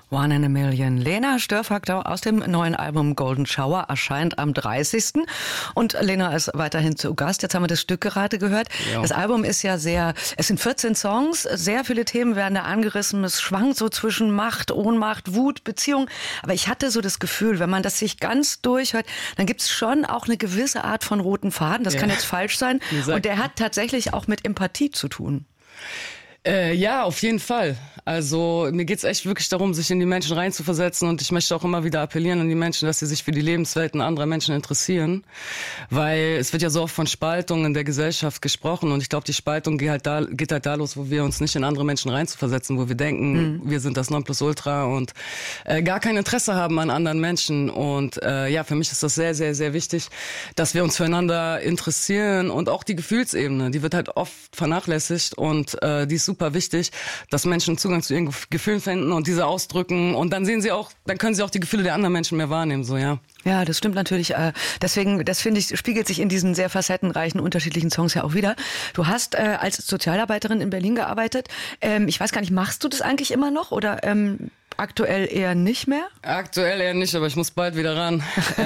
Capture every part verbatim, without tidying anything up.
One in a Million. Lena Störfaktor aus dem neuen Album Golden Shower erscheint am dreißigsten Und Lena ist weiterhin zu Gast. Jetzt haben wir das Stück gerade gehört. Ja. Das Album ist ja sehr, es sind vierzehn Songs, sehr viele Themen werden da angerissen. Es schwankt so zwischen Macht, Ohnmacht, Wut, Beziehung. Aber ich hatte so das Gefühl, wenn man das sich ganz durchhört, dann gibt es schon auch eine gewisse Art von roten Faden. Das ja. kann jetzt falsch sein. Und der hat tatsächlich auch mit Empathie zu tun. Äh, ja, auf jeden Fall. Also mir geht's echt wirklich darum, sich in die Menschen reinzuversetzen, und ich möchte auch immer wieder appellieren an die Menschen, dass sie sich für die Lebenswelten anderer Menschen interessieren, weil es wird ja so oft von Spaltung in der Gesellschaft gesprochen, und ich glaube, die Spaltung geht halt, da, geht halt da los, wo wir uns nicht in andere Menschen reinzuversetzen, wo wir denken, mhm. wir sind das Nonplusultra und äh, gar kein Interesse haben an anderen Menschen. Und äh, ja, für mich ist das sehr, sehr, sehr wichtig, dass wir uns füreinander interessieren, und auch die Gefühlsebene, die wird halt oft vernachlässigt, und äh, die ist super wichtig, dass Menschen Zugang zu ihren Gefühlen finden und diese ausdrücken, und dann sehen sie auch, dann können sie auch die Gefühle der anderen Menschen mehr wahrnehmen, so, ja. Ja, das stimmt natürlich. Deswegen, das finde ich, spiegelt sich in diesen sehr facettenreichen, unterschiedlichen Songs ja auch wieder. Du hast äh, als Sozialarbeiterin in Berlin gearbeitet. Ähm, ich weiß gar nicht, machst du das eigentlich immer noch oder ähm, aktuell eher nicht mehr? Aktuell eher nicht, aber ich muss bald wieder ran.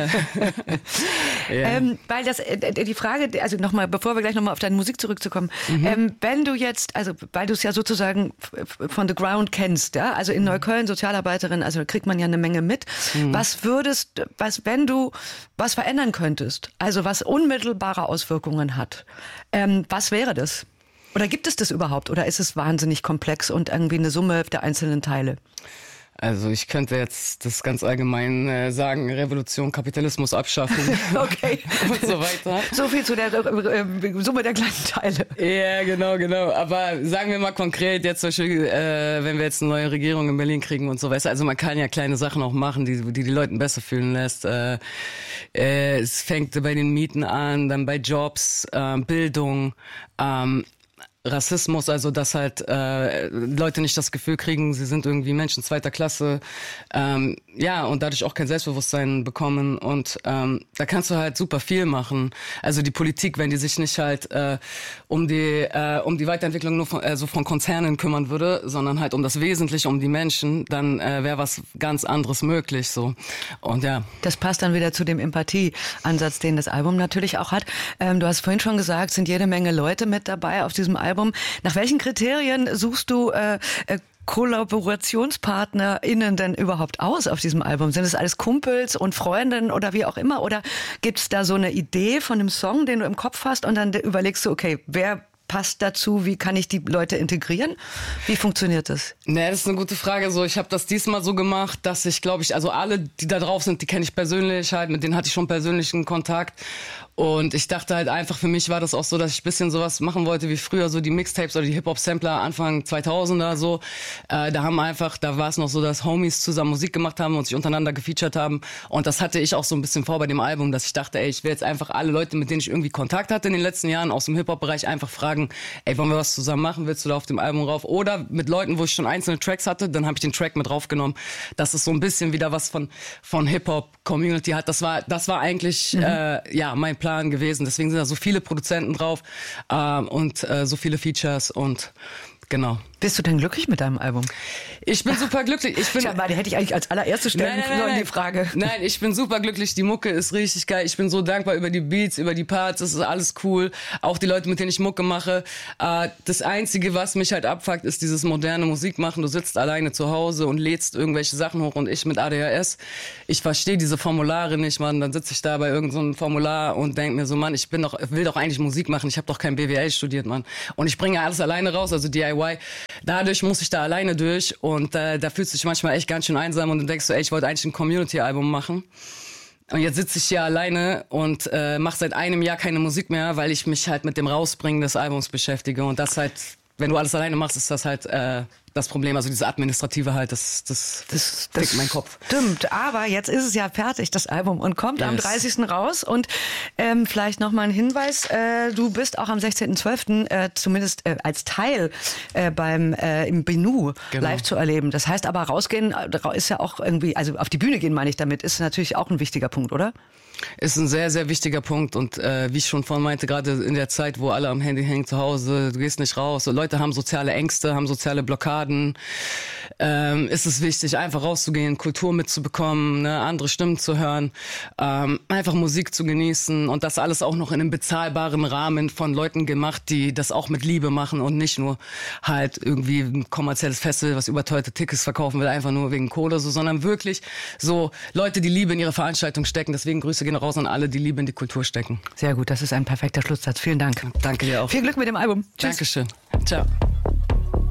ja. ähm, weil das, die Frage, also nochmal, bevor wir gleich nochmal auf deine Musik zurückzukommen, mhm. ähm, wenn du jetzt, also weil du es ja sozusagen von the ground kennst, ja, also in Neukölln Sozialarbeiterin, also da kriegt man ja eine Menge mit. Mhm. Was würdest, was, wenn du was verändern könntest, also was unmittelbare Auswirkungen hat, ähm, was wäre das? Oder gibt es das überhaupt? Oder ist es wahnsinnig komplex und irgendwie eine Summe der einzelnen Teile? Also ich könnte jetzt das ganz allgemein äh, sagen, Revolution, Kapitalismus abschaffen okay. und so weiter. So viel zu der äh, Summe der kleinen Teile. Ja, genau, genau. Aber sagen wir mal konkret, jetzt zum Beispiel, äh, wenn wir jetzt eine neue Regierung in Berlin kriegen und so weiter. Also man kann ja kleine Sachen auch machen, die die, die Leuten besser fühlen lässt. Äh, äh, es fängt bei den Mieten an, dann bei Jobs, äh, Bildung, ähm, Rassismus, also dass halt äh, Leute nicht das Gefühl kriegen, sie sind irgendwie Menschen zweiter Klasse, ähm, ja, und dadurch auch kein Selbstbewusstsein bekommen, und ähm, da kannst du halt super viel machen. Also die Politik, wenn die sich nicht halt äh, um die äh, um die Weiterentwicklung nur von, äh, so von Konzernen kümmern würde, sondern halt um das Wesentliche, um die Menschen, dann äh, wäre was ganz anderes möglich, so. Und ja. Das passt dann wieder zu dem Empathie-Ansatz, den das Album natürlich auch hat. Ähm, du hast vorhin schon gesagt, sind jede Menge Leute mit dabei auf diesem Album. Nach welchen Kriterien suchst du äh, äh, KollaborationspartnerInnen denn überhaupt aus auf diesem Album? Sind es alles Kumpels und Freundinnen oder wie auch immer? Oder gibt es da so eine Idee von einem Song, den du im Kopf hast, und dann überlegst du, okay, wer passt dazu, wie kann ich die Leute integrieren? Wie funktioniert das? Ne, das ist eine gute Frage. So, ich habe das diesmal so gemacht, dass ich, glaube ich, also alle, die da drauf sind, die kenne ich persönlich halt, mit denen hatte ich schon persönlichen Kontakt. Und ich dachte halt einfach, für mich war das auch so, dass ich ein bisschen sowas machen wollte wie früher, so die Mixtapes oder die Hip-Hop-Sampler Anfang zweitausender so. Äh, da haben einfach, da war es noch so, dass Homies zusammen Musik gemacht haben und sich untereinander gefeatured haben. Und das hatte ich auch so ein bisschen vor bei dem Album, dass ich dachte, ey, ich will jetzt einfach alle Leute, mit denen ich irgendwie Kontakt hatte in den letzten Jahren aus dem Hip-Hop-Bereich, einfach fragen, ey, wollen wir was zusammen machen? Willst du da auf dem Album rauf? Oder mit Leuten, wo ich schon einzelne Tracks hatte, dann habe ich den Track mit draufgenommen, dass es so ein bisschen wieder was von von Hip-Hop-Community hat. Das war das war eigentlich mhm. äh, ja mein Plan gewesen. Deswegen sind da so viele Produzenten drauf äh, und äh, so viele Features, und genau. Bist du denn glücklich mit deinem Album? Ich bin super glücklich. Ich bin, Tja, die hätte ich eigentlich als allererste stellen nein, nein, sollen, nein, die Frage. Nein, ich bin super glücklich. Die Mucke ist richtig geil. Ich bin so dankbar über die Beats, über die Parts. Das ist alles cool. Auch die Leute, mit denen ich Mucke mache. Äh, das Einzige, was mich halt abfuckt, ist dieses moderne Musikmachen. Du sitzt alleine zu Hause und lädst irgendwelche Sachen hoch, und ich mit A D H S. Ich verstehe diese Formulare nicht, Mann. Dann sitze ich da bei irgendeinem so Formular und denke mir so, Mann, ich bin doch, will doch eigentlich Musik machen. Ich habe doch kein B W L studiert, Mann. Und ich bringe alles alleine raus, also D I Y. Dadurch muss ich da alleine durch, und äh, da fühlst du dich manchmal echt ganz schön einsam, und dann denkst du, ey, ich wollte eigentlich ein Community-Album machen. Und jetzt sitze ich hier alleine und äh, mache seit einem Jahr keine Musik mehr, weil ich mich halt mit dem Rausbringen des Albums beschäftige. Und das halt, wenn du alles alleine machst, ist das halt äh, das Problem. Also dieses Administrative halt, das, das, das, das fickt meinen Kopf. Stimmt, aber jetzt ist es ja fertig, das Album, und kommt yes. am dreißigsten raus. Und ähm, vielleicht nochmal ein Hinweis, äh, du bist auch am sechzehnten zwölften Äh, zumindest äh, als Teil äh, beim äh, im Benu genau. live zu erleben. Das heißt aber, rausgehen ist ja auch irgendwie, also auf die Bühne gehen meine ich damit, ist natürlich auch ein wichtiger Punkt, oder? Ist ein sehr, sehr wichtiger Punkt, und äh, wie ich schon vorhin meinte, gerade in der Zeit, wo alle am Handy hängen zu Hause, du gehst nicht raus, so Leute haben soziale Ängste, haben soziale Blockaden, Laden ähm, ist es wichtig, einfach rauszugehen, Kultur mitzubekommen, ne, andere Stimmen zu hören, ähm, einfach Musik zu genießen und das alles auch noch in einem bezahlbaren Rahmen von Leuten gemacht, die das auch mit Liebe machen und nicht nur halt irgendwie ein kommerzielles Festival, was überteuerte Tickets verkaufen will, einfach nur wegen Kohle, so, sondern wirklich so Leute, die Liebe in ihre Veranstaltung stecken. Deswegen Grüße gehen raus an alle, die Liebe in die Kultur stecken. Sehr gut, das ist ein perfekter Schlusssatz. Vielen Dank. Danke dir auch. Viel Glück mit dem Album. Tschüss. Dankeschön. Ciao.